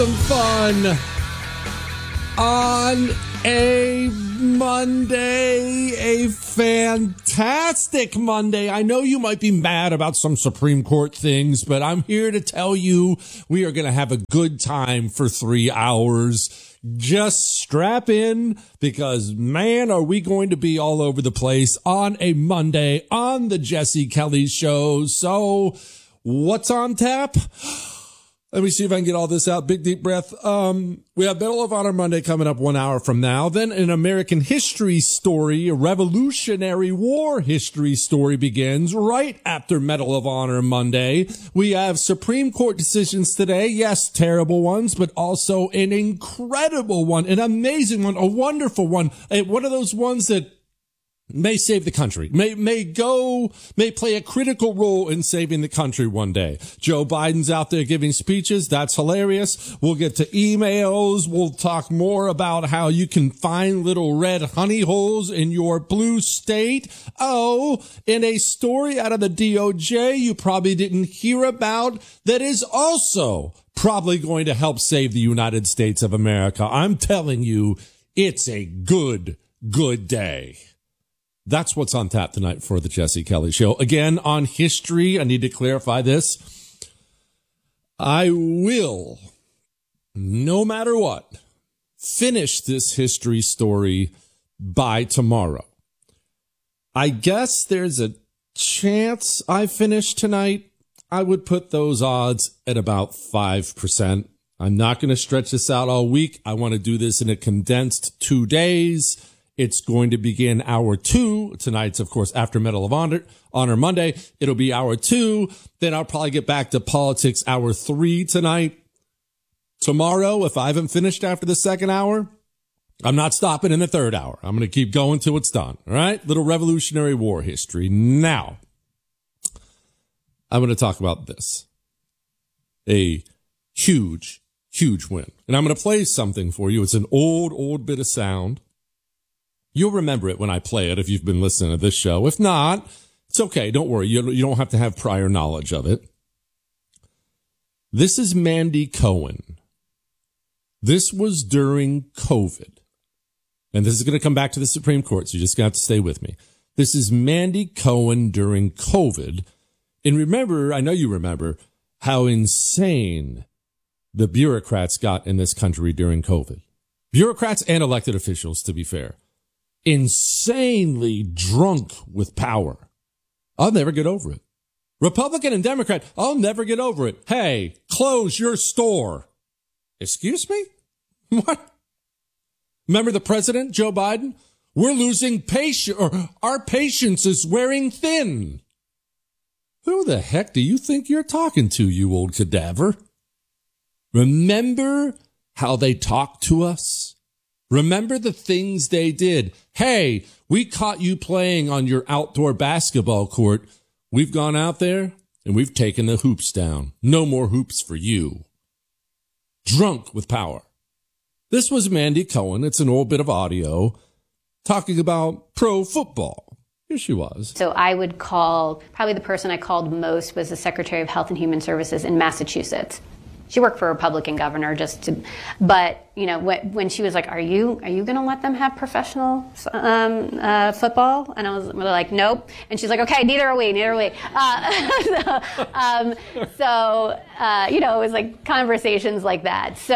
Some fun on a Monday, a fantastic Monday. I know you might be mad about some Supreme Court things, but I'm here to tell you we are going to have a good time for 3 hours. Just strap in because, man, are we going to be all over the place on a Monday on the Jesse Kelly Show. So what's on tap? Let me see if I can get all this out. Big, deep breath. We have Medal of Honor Monday coming up 1 hour from now. Then an American history story, a Revolutionary War history story begins right after Medal of Honor Monday. We have Supreme Court decisions today. Yes, terrible ones, but also an incredible one, an amazing one, a wonderful one. One of those ones that may save the country, may play a critical role in saving the country one day. Joe Biden's out there giving speeches. That's hilarious. We'll get to emails. We'll talk more about how you can find little red honey holes in your blue state. Oh, in a story out of the DOJ you probably didn't hear about that is also probably going to help save the United States of America. I'm telling you, it's a good day. That's what's on tap tonight for the Jesse Kelly Show. Again, on history, I need to clarify this. I will, no matter what, finish this history story by tomorrow. I guess there's a chance I finish tonight. I would put those odds at about 5%. I'm not going to stretch this out all week. I want to do this in a condensed 2 days. It's going to begin hour 2. Tonight's, of course, after Medal of Honor Monday. It'll be hour 2. Then I'll probably get back to politics hour 3 tonight. Tomorrow, if I haven't finished after the second hour, I'm not stopping in the third hour. I'm going to keep going till it's done. All right? Little Revolutionary War history. Now, I'm going to talk about this. A huge win. And I'm going to play something for you. It's an old bit of sound. You'll remember it when I play it if you've been listening to this show. If not, it's okay. Don't worry. You don't have to have prior knowledge of it. This is Mandy Cohen. This was during COVID. And this is going to come back to the Supreme Court, so you just got to stay with me. This is Mandy Cohen during COVID. And remember, I know you remember, how insane the bureaucrats got in this country during COVID. Bureaucrats and elected officials, to be fair. Insanely drunk with power. I'll never get over it. Republican and Democrat, I'll never get over it. Hey, close your store. Excuse me? What? Remember the president, Joe Biden? We're losing patience, or our patience is wearing thin. Who the heck do you think you're talking to, you old cadaver? Remember how they talked to us? Remember the things they did. Hey, we caught you playing on your outdoor basketball court. We've gone out there and we've taken the hoops down. No more hoops for you. Drunk with power. This was Mandy Cohen. It's an old bit of audio talking about pro football. Here she was. So I would call, probably the person I called most was the Secretary of Health and Human Services in Massachusetts. She worked for a Republican governor but you know, when she was like, are you going to let them have professional football? And I was really like, nope. And she's like, okay, neither are we. You know, it was like conversations like that. So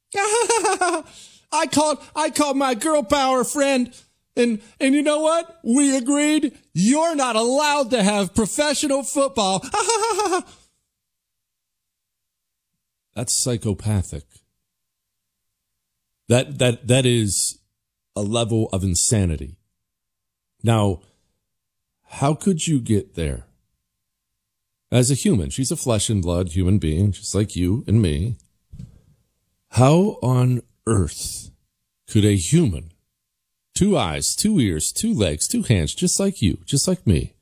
I called my girl power friend and you know what? We agreed you're not allowed to have professional football. That's psychopathic. That is a level of insanity. Now, how could you get there? As a human, she's a flesh and blood human being, just like you and me. How on earth could a human, 2 eyes, 2 ears, 2 legs, 2 hands, just like you, just like me,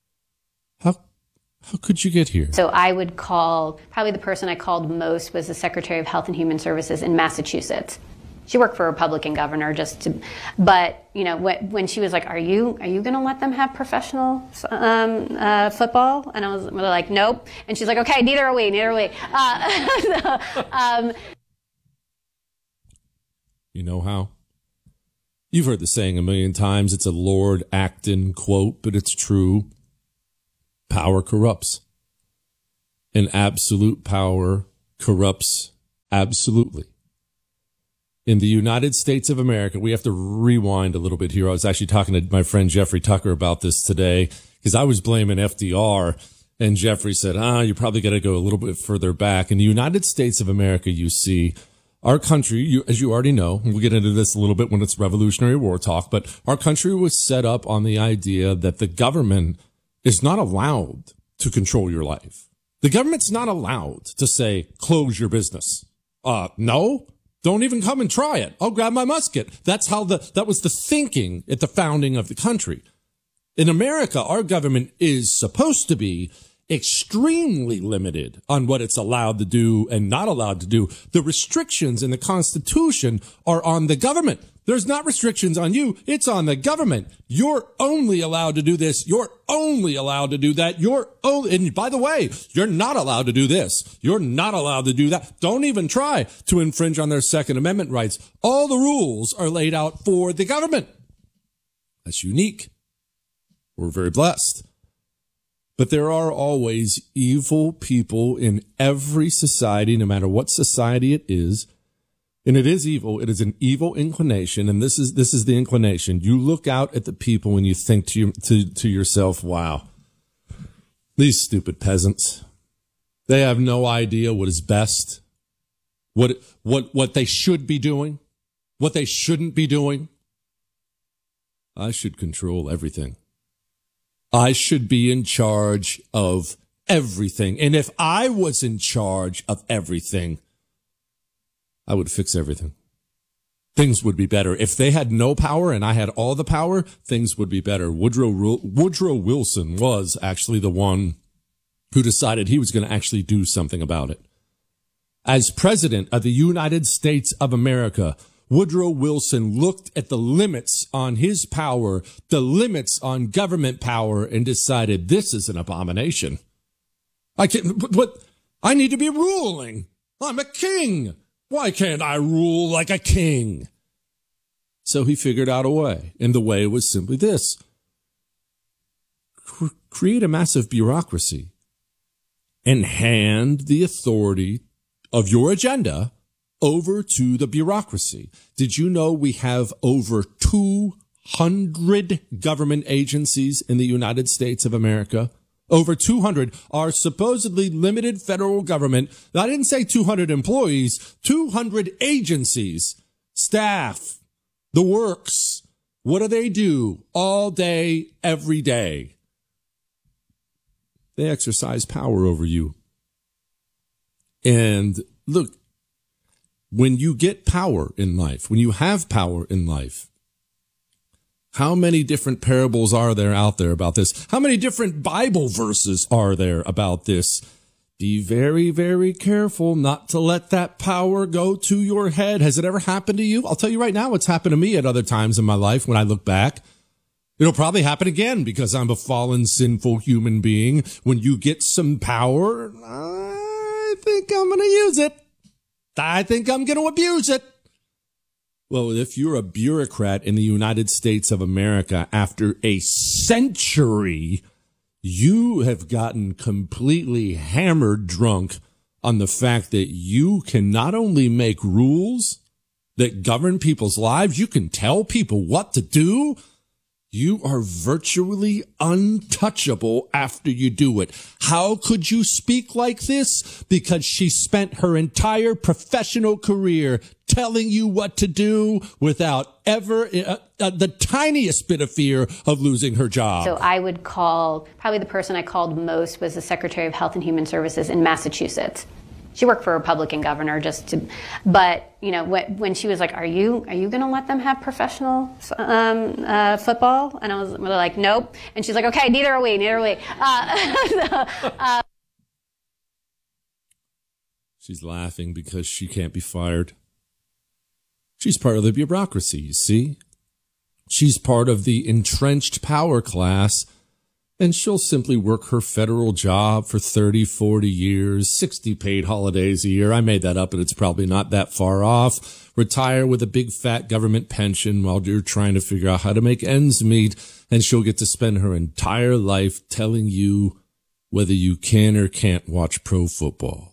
how could you get here? So I would call, probably the person I called most was the Secretary of Health and Human Services in Massachusetts. She worked for a Republican governor but you know, when she was like, are you going to let them have professional football? And I was really like, nope. And she's like, okay, neither are we. You know how? You've heard the saying a million times. It's a Lord Acton quote, but it's true. Power corrupts. And absolute power corrupts absolutely. In the United States of America, we have to rewind a little bit here. I was actually talking to my friend Jeffrey Tucker about this today because I was blaming FDR, and Jeffrey said, you probably got to go a little bit further back. In the United States of America, you see, our country, as you already know, and we'll get into this a little bit when it's Revolutionary War talk, but our country was set up on the idea that the government is not allowed to control your life. The government's not allowed to say, close your business. No, don't even come and try it. I'll grab my musket. That was the thinking at the founding of the country. In America, our government is supposed to be extremely limited on what it's allowed to do and not allowed to do. The restrictions in the Constitution are on the government. There's not restrictions on you. It's on the government. You're only allowed to do this. You're only allowed to do that. And by the way, you're not allowed to do this. You're not allowed to do that. Don't even try to infringe on their Second Amendment rights. All the rules are laid out for the government. That's unique. We're very blessed. But there are always evil people in every society, no matter what society it is. And it is evil. It is an evil inclination. And this is the inclination. You look out at the people and you think to yourself, wow, these stupid peasants, they have no idea what is best, what they should be doing, what they shouldn't be doing. I should control everything. I should be in charge of everything. And if I was in charge of everything, I would fix everything. Things would be better. If they had no power and I had all the power, things would be better. Woodrow Wilson was actually the one who decided he was going to actually do something about it. As president of the United States of America, Woodrow Wilson looked at the limits on his power, the limits on government power, and decided this is an abomination. I need to be ruling. I'm a king. Why can't I rule like a king? So he figured out a way, and the way was simply this. Create a massive bureaucracy and hand the authority of your agenda over to the bureaucracy. Did you know we have over 200 government agencies in the United States of America? Over 200 are supposedly limited federal government. I didn't say 200 employees, 200 agencies, staff, the works. What do they do all day, every day? They exercise power over you. And look, when you get power in life, when you have power in life, how many different parables are there out there about this? How many different Bible verses are there about this? Be very, very careful not to let that power go to your head. Has it ever happened to you? I'll tell you right now, it's happened to me at other times in my life when I look back. It'll probably happen again because I'm a fallen, sinful human being. When you get some power, I think I'm going to use it. I think I'm going to abuse it. Well, if you're a bureaucrat in the United States of America, after a century, you have gotten completely hammered drunk on the fact that you can not only make rules that govern people's lives, you can tell people what to do. You are virtually untouchable after you do it. How could you speak like this? Because she spent her entire professional career telling you what to do without ever the tiniest bit of fear of losing her job. So I would call, probably the person I called most was the Secretary of Health and Human Services in Massachusetts. She worked for a Republican governor but you know, when she was like, are you going to let them have professional football? And I was like, nope. And she's like, okay, neither are we. She's laughing because she can't be fired. She's part of the bureaucracy, you see? She's part of the entrenched power class and she'll simply work her federal job for 30, 40 years, 60 paid holidays a year. I made that up, and it's probably not that far off. Retire with a big fat government pension while you're trying to figure out how to make ends meet, and she'll get to spend her entire life telling you whether you can or can't watch pro football.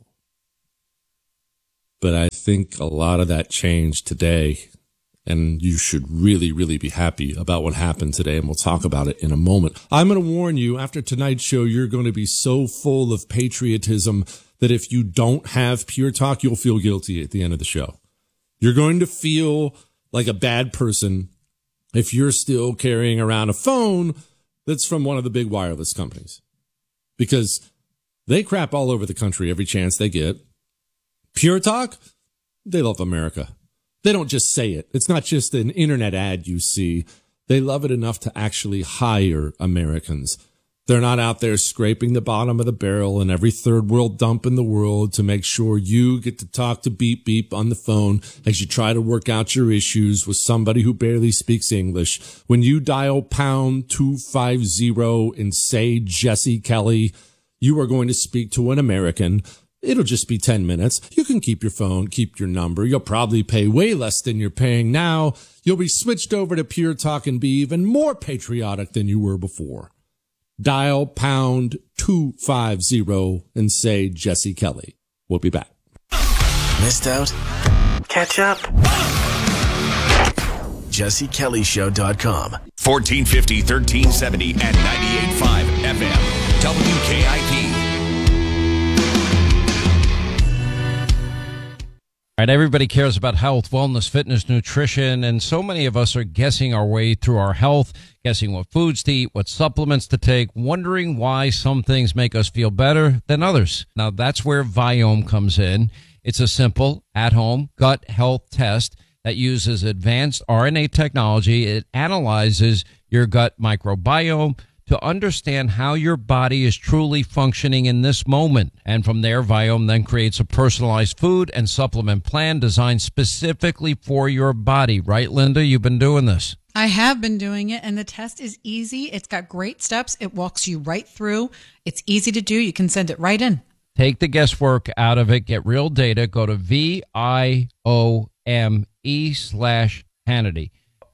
But I think a lot of that changed today. And you should really, really be happy about what happened today, and we'll talk about it in a moment. I'm going to warn you, after tonight's show, you're going to be so full of patriotism that if you don't have Pure Talk, you'll feel guilty at the end of the show. You're going to feel like a bad person if you're still carrying around a phone that's from one of the big wireless companies, because they crap all over the country every chance they get. Pure Talk, they love America. They don't just say it. It's not just an internet ad you see. They love it enough to actually hire Americans. They're not out there scraping the bottom of the barrel in every third world dump in the world to make sure you get to talk to Beep Beep on the phone as you try to work out your issues with somebody who barely speaks English. When you dial pound 250 and say Jesse Kelly, you are going to speak to an American. It'll just be 10 minutes. You can keep your phone, keep your number. You'll probably pay way less than you're paying now. You'll be switched over to Pure Talk and be even more patriotic than you were before. Dial pound 250 and say Jesse Kelly. We'll be back. Missed out? Catch up. JesseKellyShow.com. 1450, 1370, and 98.5 FM. WKIP. All right, everybody cares about health, wellness, fitness, nutrition, and so many of us are guessing our way through our health, guessing what foods to eat, what supplements to take, wondering why some things make us feel better than others. Now, that's where Viome comes in. It's a simple, at-home gut health test that uses advanced RNA technology. It analyzes your gut microbiome to understand how your body is truly functioning in this moment. And from there, Viome then creates a personalized food and supplement plan designed specifically for your body. Right, Linda? You've been doing this. I have been doing it, and the test is easy. It's got great steps. It walks you right through. It's easy to do. You can send it right in. Take the guesswork out of it. Get real data. Go to VIOME/Hannity.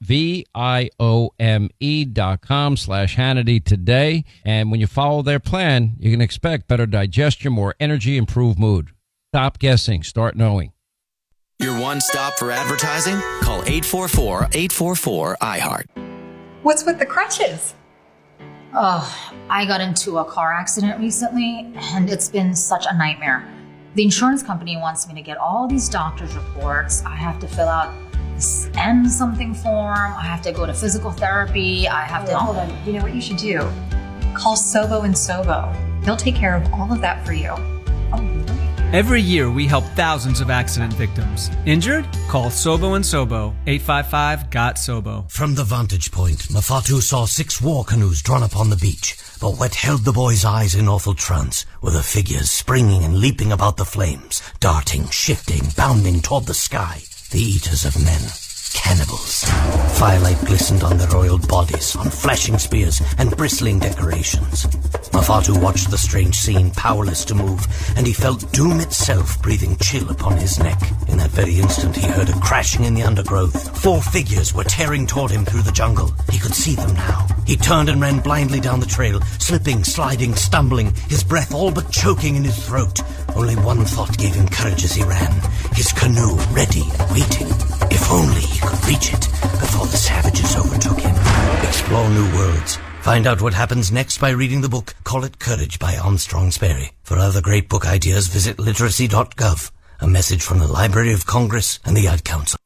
VIOME.com/Hannity today. And when you follow their plan, you can expect better digestion, more energy, improved mood. Stop guessing. Start knowing. Your one stop for advertising? Call 844-844-IHEART. What's with the crutches? Oh, I got into a car accident recently, and it's been such a nightmare. The insurance company wants me to get all these doctor's reports. I have to fill out this N something form. I have to go to physical therapy. I have to... Hold on. You know what you should do? Call Sobo and Sobo. They'll take care of all of that for you. Oh, really? Every year, we help thousands of accident victims. Injured? Call Sobo and Sobo. 855-GOT-SOBO. From the vantage point, Mafatu saw 6 war canoes drawn up on the beach. But what held the boy's eyes in awful trance were the figures springing and leaping about the flames, darting, shifting, bounding toward the sky. The eaters of men. Cannibals. Firelight glistened on their oiled bodies, on flashing spears and bristling decorations. Mafatu watched the strange scene, powerless to move, and he felt doom itself breathing chill upon his neck. In that very instant, he heard a crashing in the undergrowth. 4 figures were tearing toward him through the jungle. He could see them now. He turned and ran blindly down the trail, slipping, sliding, stumbling, his breath all but choking in his throat. Only one thought gave him courage as he ran. His canoe ready and waiting. If only he could reach it before the savages overtook him. Explore new worlds. Find out what happens next by reading the book Call It Courage by Armstrong Sperry. For other great book ideas, visit literacy.gov. A message from the Library of Congress and the Ad Council.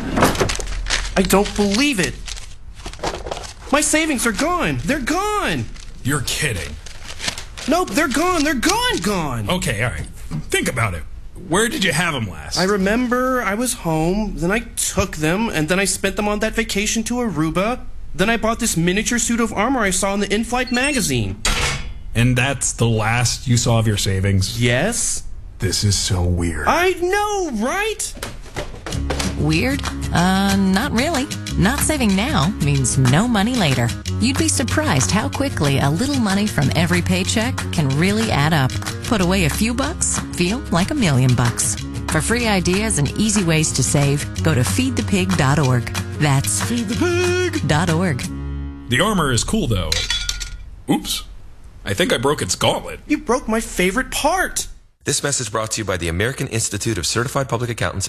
I don't believe it. My savings are gone. They're gone. You're kidding. Nope, they're gone. They're gone. Okay, all right. Think about it. Where did you have them last? I remember I was home, then I took them, and then I spent them on that vacation to Aruba. Then I bought this miniature suit of armor I saw in the in-flight magazine. And that's the last you saw of your savings? Yes. This is so weird. I know, right? Weird? Not really. Not saving now means no money later. You'd be surprised how quickly a little money from every paycheck can really add up. Put away a few bucks, feel like $1 million. For free ideas and easy ways to save, go to feedthepig.org. That's feedthepig.org. The armor is cool, though. Oops. I think I broke its gauntlet. You broke my favorite part. This message brought to you by the American Institute of Certified Public Accountants